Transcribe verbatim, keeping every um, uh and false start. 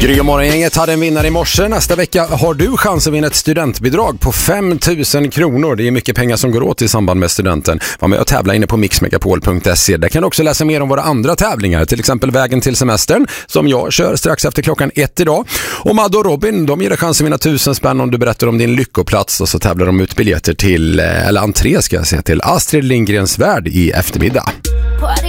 Gry och Morgongänget hade en vinnare i morse. Nästa vecka har du chans att vinna ett studentbidrag på fem tusen kronor. Det är mycket pengar som går åt i samband med studenten. Var med och tävla inne på mix megapol punkt se. Där kan du också läsa mer om våra andra tävlingar. Till exempel Vägen till semestern som jag kör strax efter klockan ett idag. Och Madde och Robin, de ger dig chans att vinna tusen spänn om du berättar om din lyckoplats. Och så tävlar de ut biljetter till, eller entré ska jag säga, till Astrid Lindgrens värld i eftermiddag.